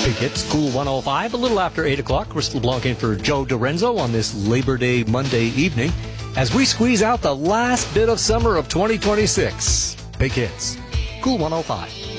Big Hits, Cool 105, a little after 8 o'clock. Chris LeBlanc in for Joe Dorenzo on this Labor Day Monday evening as we squeeze out the last bit of summer of 2026. Big Hits, Cool 105.